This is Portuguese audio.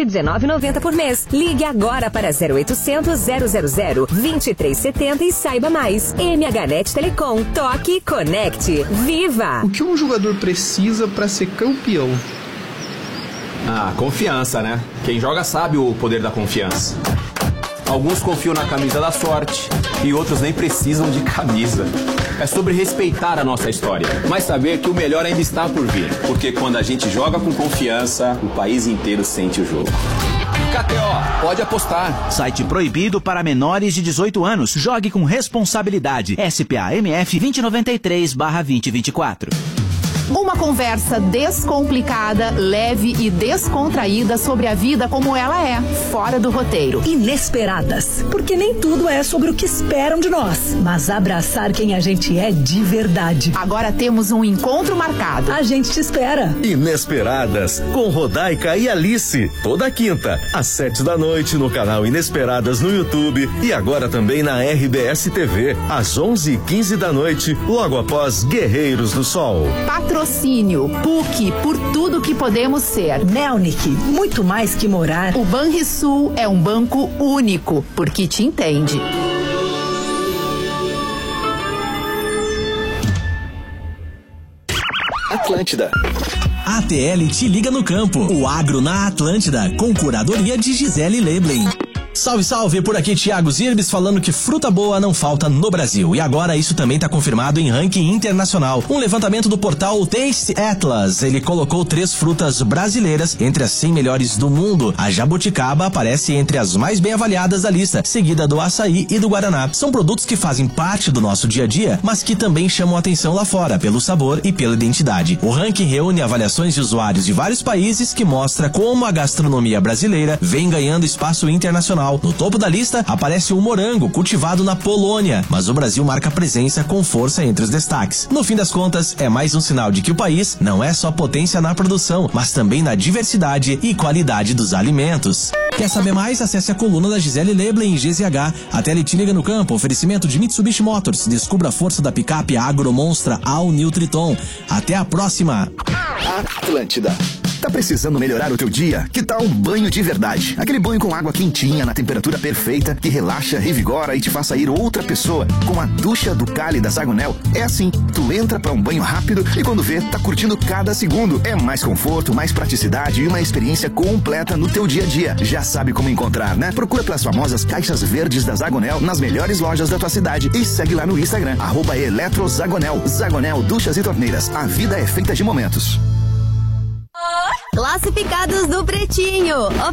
119,90 por mês. Ligue agora para 0800 000 2370 e saiba mais. MHNet Telecom. Toque, conecte, viva! O que um jogador precisa para ser campeão? Confiança, né? Quem joga sabe o poder da confiança. Alguns confiam na camisa da sorte e outros nem precisam de camisa. É sobre respeitar a nossa história, mas saber que o melhor ainda está por vir. Porque quando a gente joga com confiança, o país inteiro sente o jogo. KTO, pode apostar. Site proibido para menores de 18 anos. Jogue com responsabilidade. SPA-MF 2093/2024. Uma conversa descomplicada, leve e descontraída sobre a vida como ela é, fora do roteiro. Inesperadas, porque nem tudo é sobre o que esperam de nós, mas abraçar quem a gente é de verdade. Agora temos um encontro marcado. A gente te espera. Inesperadas, com Rodaica e Alice, toda quinta, às 7 da noite no canal Inesperadas no YouTube e agora também na RBS TV, às 11h15 da noite, logo após Guerreiros do Sol. Patrocínio, PUC, por tudo que podemos ser. Melnick, muito mais que morar. O Banrisul é um banco único, porque te entende. Atlântida. ATL te liga no campo. O agro na Atlântida, com curadoria de Gisele Leblin. Salve, salve, por aqui Thiago Zirbes falando que fruta boa não falta no Brasil. E agora isso também está confirmado em ranking internacional. Um levantamento do portal Taste Atlas. Ele colocou 3 frutas brasileiras entre as 100 melhores do mundo. A jabuticaba aparece entre as mais bem avaliadas da lista, seguida do açaí e do guaraná. São produtos que fazem parte do nosso dia a dia, mas que também chamam atenção lá fora, pelo sabor e pela identidade. O ranking reúne avaliações de usuários de vários países que mostra como a gastronomia brasileira vem ganhando espaço internacional. No topo da lista aparece o morango, cultivado na Polônia, mas o Brasil marca presença com força entre os destaques. No fim das contas, é mais um sinal de que o país não é só potência na produção, mas também na diversidade e qualidade dos alimentos. Quer saber mais? Acesse a coluna da Gisele Leblin em GZH. Até ele te liga no campo. Oferecimento de Mitsubishi Motors. Descubra a força da picape Agromonstra All New Triton. Até a próxima. Atlântida. Tá precisando melhorar o teu dia? Que tal um banho de verdade? Aquele banho com água quentinha, na temperatura perfeita, que relaxa, revigora e te faz sair outra pessoa. Com a ducha do Cali da Zagonel, é assim. Tu entra pra um banho rápido e quando vê, tá curtindo cada segundo. É mais conforto, mais praticidade e uma experiência completa no teu dia a dia. Já sabe como encontrar, né? Procura pelas famosas caixas verdes da Zagonel nas melhores lojas da tua cidade e segue lá no Instagram, @eletrozagonel. Zagonel Duchas e Torneiras. A vida é feita de momentos. Classificados do Pretinho.